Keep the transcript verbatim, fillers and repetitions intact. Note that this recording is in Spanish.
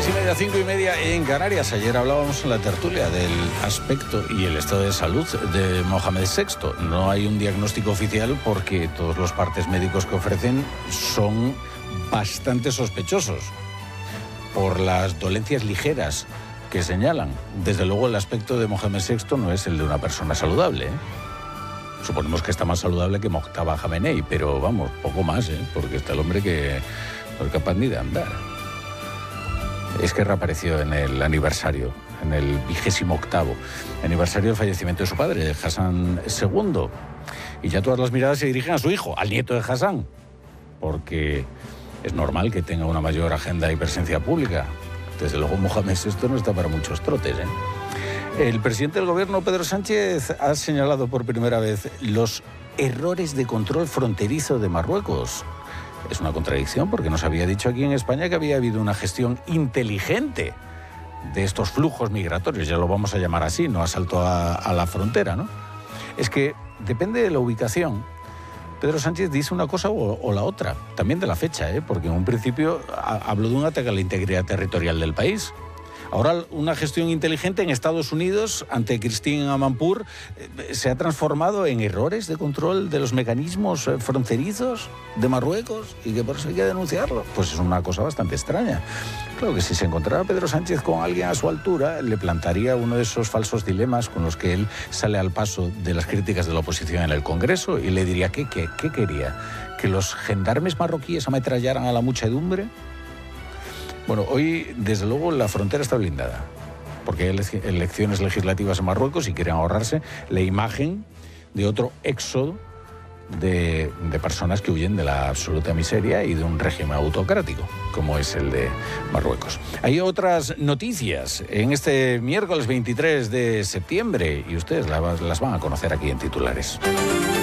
Seis y media, cinco y media en Canarias. Ayer hablábamos en la tertulia del aspecto y el estado de salud de Mohamed sexto. No hay un diagnóstico oficial porque todos los partes médicos que ofrecen son bastante sospechosos por las dolencias ligeras que señalan. Desde luego el aspecto de Mohamed sexto no es el de una persona saludable, ¿eh? Suponemos que está más saludable que Mojtaba Jamenei, pero vamos, poco más, ¿eh? Porque está el hombre que no es capaz ni de andar. Es que reapareció en el aniversario, en el vigésimo octavo aniversario del fallecimiento de su padre, de Hassan segundo. Y ya todas las miradas se dirigen a su hijo, al nieto de Hassan, porque es normal que tenga una mayor agenda y presencia pública. Desde luego Mohamed sexto no está para muchos trotes, ¿eh? El presidente del gobierno, Pedro Sánchez, ha señalado por primera vez los errores de control fronterizo de Marruecos. Es una contradicción porque nos había dicho aquí en España que había habido una gestión inteligente de estos flujos migratorios, ya lo vamos a llamar así, no asalto a, a la frontera, ¿no? Es que depende de la ubicación. Pedro Sánchez dice una cosa o, o la otra, también de la fecha, ¿eh? Porque en un principio a, habló de un ataque a la integridad territorial del país. Ahora una gestión inteligente en Estados Unidos ante Christine Amanpour eh, se ha transformado en errores de control de los mecanismos eh, fronterizos de Marruecos y que por eso hay que denunciarlo. Pues es una cosa bastante extraña. Claro que si se encontrara Pedro Sánchez con alguien a su altura, le plantaría uno de esos falsos dilemas con los que él sale al paso de las críticas de la oposición en el Congreso y le diría, ¿qué, qué, qué quería? ¿Que los gendarmes marroquíes ametrallaran a la muchedumbre? Bueno, hoy, desde luego, la frontera está blindada, porque hay elecciones legislativas en Marruecos y quieren ahorrarse la imagen de otro éxodo de, de personas que huyen de la absoluta miseria y de un régimen autocrático, como es el de Marruecos. Hay otras noticias en este miércoles veintitrés de septiembre y ustedes las van a conocer aquí en titulares.